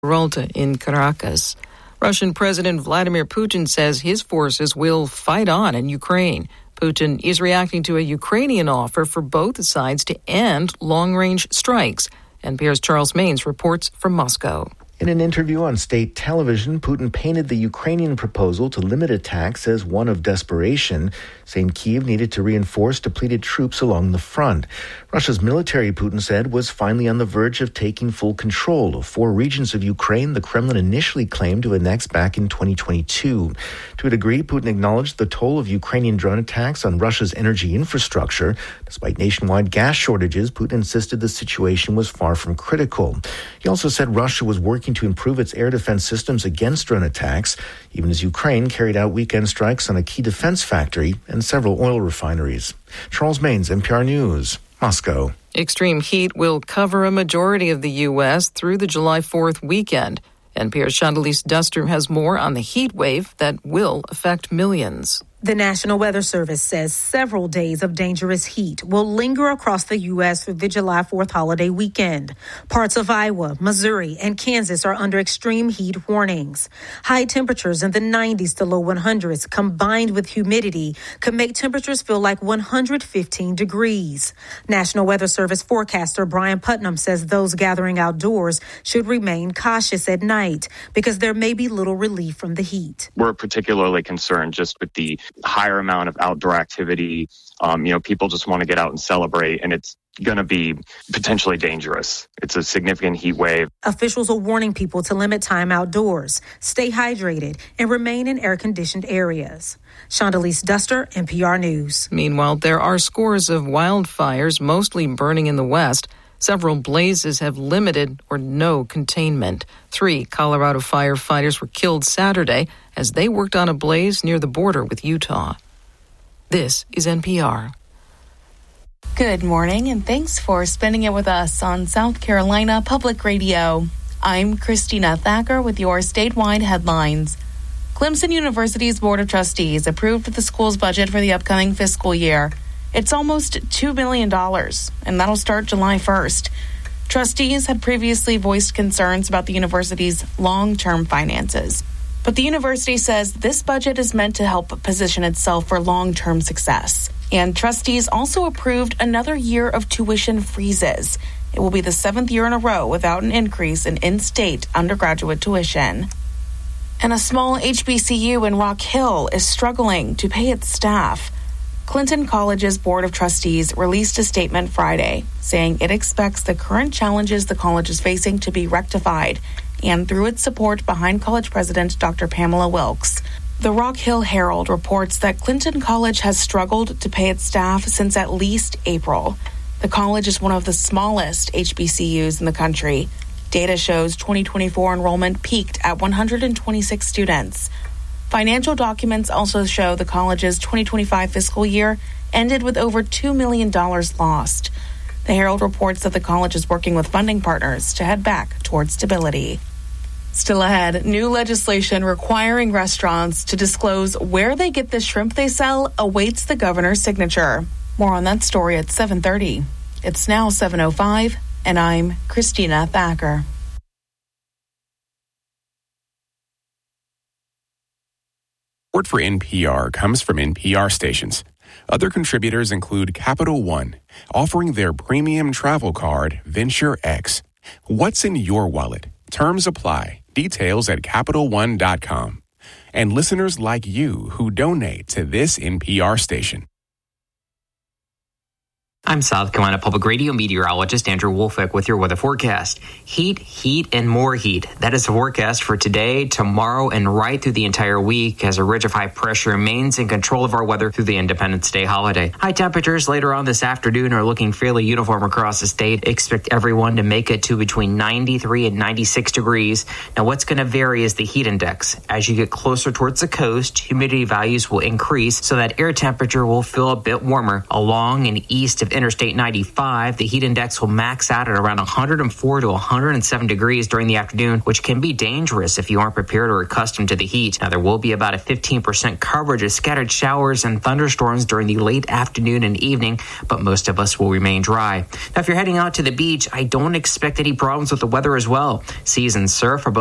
Peralta in Caracas. Russian President Vladimir Putin says his forces will fight on in Ukraine. Putin is reacting to a Ukrainian offer for both sides to end long-range strikes. NPR's Charles Maines reports from Moscow. In an interview on state television, Putin painted the Ukrainian proposal to limit attacks as one of desperation, saying Kyiv needed to reinforce depleted troops along the front. Russia's military, Putin said, was finally on the verge of taking full control of 4 regions of Ukraine the Kremlin initially claimed to annex back in 2022. To a degree, Putin acknowledged the toll of Ukrainian drone attacks on Russia's energy infrastructure. Despite nationwide gas shortages, Putin insisted the situation was far from critical. He also said Russia was working to improve its air defense systems against drone attacks, even as Ukraine carried out weekend strikes on a key defense factory and several oil refineries. Charles Maines, NPR News, Moscow. Extreme heat will cover a majority of the U.S. through the July 4th weekend. NPR's Chandalise Duster has more on the heat wave that will affect millions. The National Weather Service says several days of dangerous heat will linger across the U.S. through the July 4th holiday weekend. Parts of Iowa, Missouri, and Kansas are under extreme heat warnings. High temperatures in the 90s to low 100s combined with humidity could make temperatures feel like 115 degrees. National Weather Service forecaster Brian Putnam says those gathering outdoors should remain cautious at night because there may be little relief from the heat. We're particularly concerned just with the higher amount of outdoor activity. People just want to get out and celebrate, and it's going to be potentially dangerous. It's a significant heat wave. Officials are warning people to limit time outdoors, stay hydrated, and remain in air-conditioned areas. Chandalise Duster, NPR News. Meanwhile, there are scores of wildfires, mostly burning in the west. Several blazes have limited or no containment. 3 Colorado firefighters were killed Saturday as they worked on a blaze near the border with Utah. This is NPR. Good morning, and thanks for spending it with us on South Carolina Public Radio. I'm Christina Thacker with your statewide headlines. Clemson University's Board of Trustees approved the school's budget for the upcoming fiscal year. It's almost $2 million, and that'll start July 1st. Trustees had previously voiced concerns about the university's long-term finances. But the university says this budget is meant to help position itself for long-term success. And trustees also approved another year of tuition freezes. It will be the 7th year in a row without an increase in in-state undergraduate tuition. And a small HBCU in Rock Hill is struggling to pay its staff. Clinton College's Board of Trustees released a statement Friday saying it expects the current challenges the college is facing to be rectified, and through its support behind college president Dr. Pamela Wilkes. The Rock Hill Herald reports that Clinton College has struggled to pay its staff since at least April. The college is one of the smallest HBCUs in the country. Data shows 2024 enrollment peaked at 126 students. Financial documents also show the college's 2025 fiscal year ended with over $2 million lost. The Herald reports that the college is working with funding partners to head back towards stability. Still ahead, new legislation requiring restaurants to disclose where they get the shrimp they sell awaits the governor's signature. More on that story at 7:30. It's now 7:05, and I'm Christina Thacker. Support for NPR comes from NPR stations. Other contributors include Capital One, offering their premium travel card, Venture X. What's in your wallet? Terms apply. Details at CapitalOne.com. And listeners like you who donate to this NPR station. I'm South Carolina Public Radio meteorologist Andrew Wolfick with your weather forecast. Heat, and more heat. That is the forecast for today, tomorrow, and right through the entire week as a ridge of high pressure remains in control of our weather through the Independence Day holiday. High temperatures later on this afternoon are looking fairly uniform across the state. Expect everyone to make it to between 93 and 96 degrees. Now, what's going to vary is the heat index. As you get closer towards the coast, humidity values will increase so that air temperature will feel a bit warmer along and east of with Interstate 95, the heat index will max out at around 104 to 107 degrees during the afternoon, which can be dangerous if you aren't prepared or accustomed to the heat. Now, there will be about a 15% coverage of scattered showers and thunderstorms during the late afternoon and evening, but most of us will remain dry. Now, if you're heading out to the beach, I don't expect any problems with the weather as well. Seasoned surf for both